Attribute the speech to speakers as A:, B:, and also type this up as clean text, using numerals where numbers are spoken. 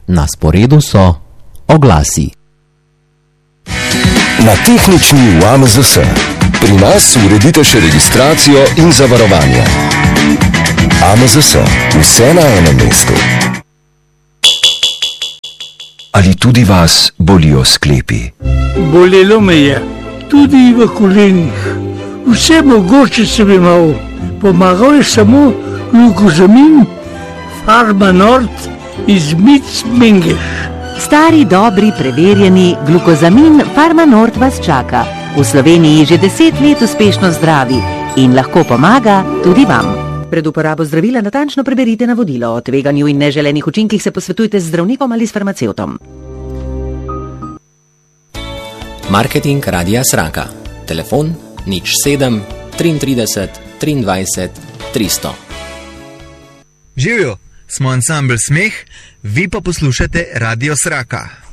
A: Na sporedu so oglasi.
B: Na tehnični v AMZS. Pri nas uredite še registracijo in zavarovanje. AMZS. Vse na enem mestu. Ali tudi vas bolijo sklepi?
C: Bolelo me je, tudi v kolenih. Vse mogoče sem imel. Pomagal je samo glukozamin Farmanort iz Mengeš.
D: Stari, dobri, preverjeni glukozamin Farmanort vas čaka. V Sloveniji že 10 let uspešno zdravi in lahko pomaga tudi vam. Pred uporabo zdravila natančno preberite navodilo. O tveganju in neželenih učinkih se posvetujte z zdravnikom ali s farmacevtom.
E: Marketing Radia Sraka. Telefon 07 33 23 300.
F: Živjo, smo ansambl Smeh, vi pa poslušate Radio Sraka.